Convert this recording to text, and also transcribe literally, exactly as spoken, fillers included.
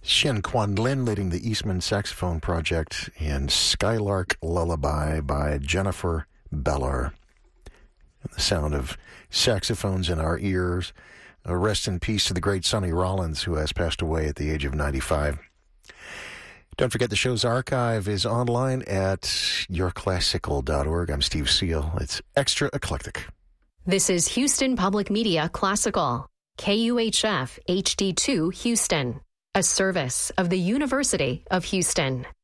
Shen Quan Lin leading the Eastman Saxophone Project, and Skylark Lullaby by Jennifer Beller. And the sound of saxophones in our ears. Uh, rest in peace to the great Sonny Rollins, who has passed away at the age of ninety-five. Don't forget the show's archive is online at your classical dot org. I'm Steve Seal. It's extra eclectic. This is Houston Public Media Classical, K U H F H D two Houston, a service of the University of Houston.